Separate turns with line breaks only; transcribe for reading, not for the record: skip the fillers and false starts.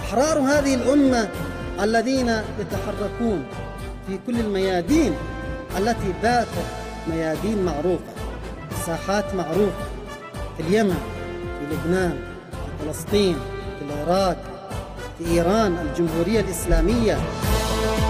أحرار هذه الأمة الذين يتحركون في كل الميادين التي باتت ميادين معروفة، ساحات معروفة، في اليمن، في لبنان، في فلسطين، في العراق، في إيران، الجمهورية الإسلامية.